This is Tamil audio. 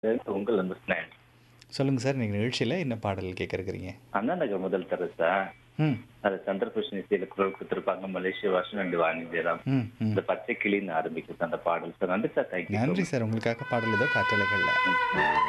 உங்கள் அன்பு ஸ்நேக். சொல்லுங்க சார். நீங்க நிகழ்ச்சியில என்ன பாடல் கேட்க இருக்கிறீங்க? அண்ணா நகர் முதல் தரசா? ம். அது சந்திரபூஷன் இசையில குரல் கொடுத்திருப்பாங்க. மலேசிய வாசன் அண்ட் வாணி ஜெயராம். ம். ம். இந்த பச்சை கிளின்னு ஆரம்பிக்குது அந்த பாடல் சார். நன்றி சார். தேங்க் யூ ஸோ நன்றி மச். சார். உங்களுக்காக பாடல் ஏதோ காற்றலைகள்ல. ம்.